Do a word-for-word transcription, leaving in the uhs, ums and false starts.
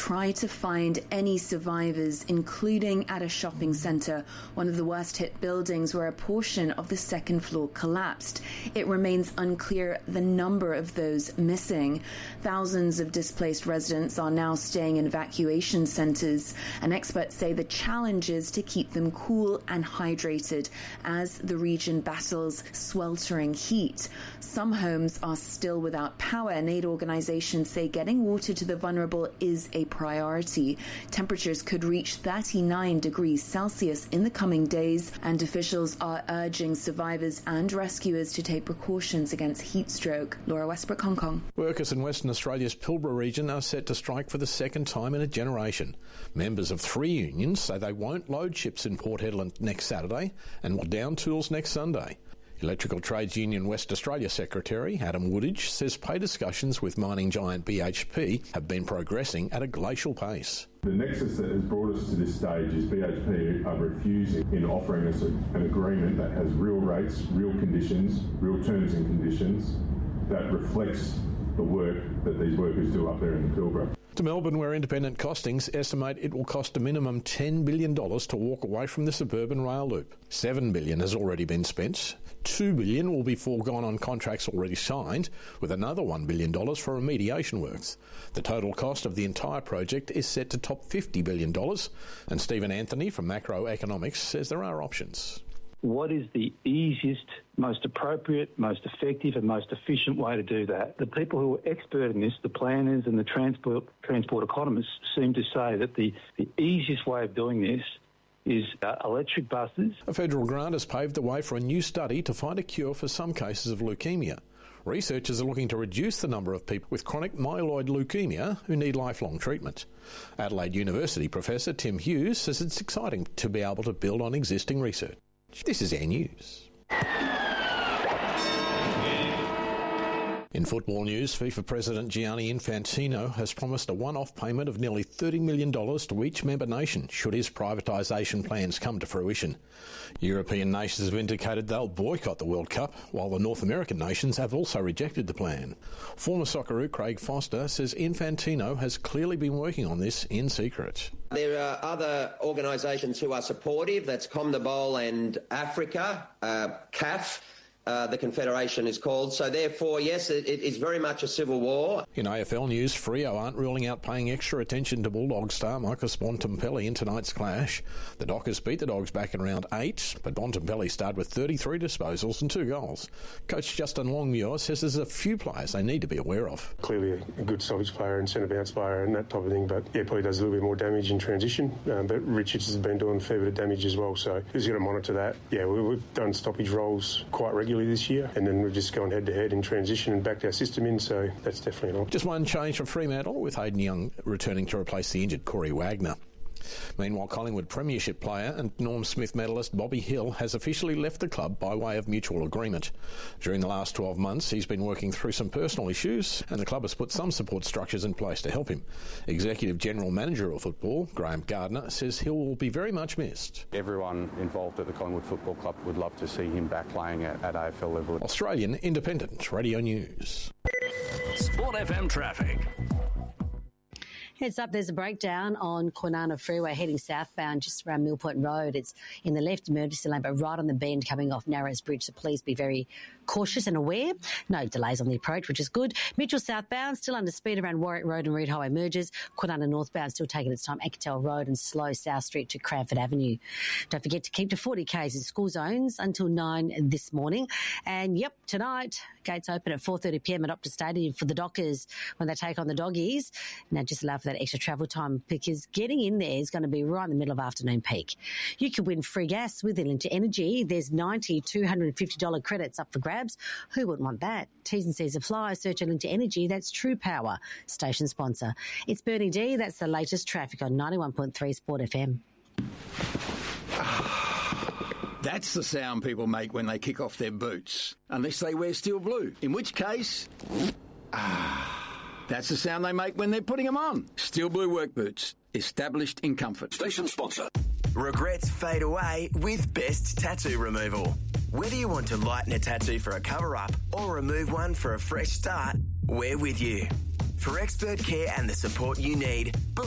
try to find any survivors, including at a shopping centre, one of the worst hit buildings where a portion of the second floor collapsed. It remains unclear the number of those missing. Thousands of displaced residents are now staying in evacuation centres, and experts say the challenge is to keep them cool and hydrated as the region battles sweltering heat. Some homes are still without power, and aid organisations say getting water to the vulnerable is a priority. Temperatures could reach thirty-nine degrees Celsius in the coming days, and officials are urging survivors and rescuers to take precautions against heat stroke. Laura Westbrook, Hong Kong. Workers in Western Australia's Pilbara region are set to strike for the second time in a generation. Members of three unions say they won't load ships in Port Hedland next Saturday and will down tools next Sunday. Electrical Trades Union West Australia Secretary Adam Woodage says pay discussions with mining giant B H P have been progressing at a glacial pace. The nexus that has brought us to this stage is B H P are refusing in offering us a, an agreement that has real rates, real conditions, real terms and conditions that reflects the work that these workers do up there in the Pilbara. To Melbourne, where independent costings estimate it will cost a minimum ten billion dollars to walk away from the suburban rail loop. seven billion dollars has already been spent. two billion dollars will be foregone on contracts already signed, with another one billion dollars for remediation works. The total cost of the entire project is set to top fifty billion dollars, and Stephen Anthony from Macroeconomics says there are options. What is the easiest, most appropriate, most effective and most efficient way to do that? The people who are expert in this, the planners and the transport transport economists, seem to say that the, the easiest way of doing this is uh, electric buses. A federal grant has paved the way for a new study to find a cure for some cases of leukemia. Researchers are looking to reduce the number of people with chronic myeloid leukemia who need lifelong treatment. Adelaide University Professor Tim Hughes says it's exciting to be able to build on existing research. This is Air News. In football news, FIFA President Gianni Infantino has promised a one-off payment of nearly thirty million dollars to each member nation should his privatisation plans come to fruition. European nations have indicated they'll boycott the World Cup, while the North American nations have also rejected the plan. Former Socceroo Craig Foster says Infantino has clearly been working on this in secret. There are other organisations who are supportive, that's CONMEBOL and Africa, uh, C A F. Uh, the Confederation is called. So therefore, yes, it, it is very much a civil war. In A F L news, Freo aren't ruling out paying extra attention to Bulldog star Marcus Bontempelli in tonight's clash. The Dockers beat the Dogs back in round eight, but Bontempelli started with thirty-three disposals and two goals. Coach Justin Longmuir says there's a few players they need to be aware of. Clearly a good stoppage player and centre bounce player and that type of thing, but yeah, probably does a little bit more damage in transition. Um, but Richards has been doing a fair bit of damage as well, so he's going to monitor that. Yeah, we, we've done stoppage roles quite regularly this year, and then we've just gone head to head in transition and backed our system in, so that's definitely an option. Just one change for Fremantle, with Hayden Young returning to replace the injured Corey Wagner. Meanwhile, Collingwood Premiership player and Norm Smith medalist Bobby Hill has officially left the club by way of mutual agreement. During the last twelve months, he's been working through some personal issues, and the club has put some support structures in place to help him. Executive General Manager of Football, Graham Gardner, says Hill will be very much missed. Everyone involved at the Collingwood Football Club would love to see him back playing at, at A F L level. Australian Independent Radio News. Sport F M traffic. Heads up, there's a breakdown on Kwinana Freeway heading southbound just around Mill Point Road. It's in the left emergency lane, but right on the bend coming off Narrows Bridge, so please be very cautious and aware. No delays on the approach, which is good. Mitchell southbound, still under speed around Warwick Road and Reed Highway merges. Kwinana northbound, still taking its time, Anketell Road and slow South Street to Cranford Avenue. Don't forget to keep to forty kays in school zones until nine this morning. And, yep, tonight, gates open at four thirty p m at Optus Stadium for the Dockers when they take on the Doggies. Now, just allow for that extra travel time because getting in there is going to be right in the middle of afternoon peak. You could win free gas with Alinta Energy. There's ninety, two hundred fifty dollars credits up for grabs. Who wouldn't want that? T's and C's apply. Search Alinta Energy. That's True Power. Station sponsor. It's Bernie D. That's the latest traffic on ninety-one point three Sport F M. That's the sound people make when they kick off their boots. Unless they wear steel blue. In which case... Ah... That's the sound they make when they're putting them on. Steel Blue work boots. Established in comfort. Station sponsor. Regrets fade away with Best Tattoo Removal. Whether you want to lighten a tattoo for a cover-up or remove one for a fresh start, we're with you. For expert care and the support you need, book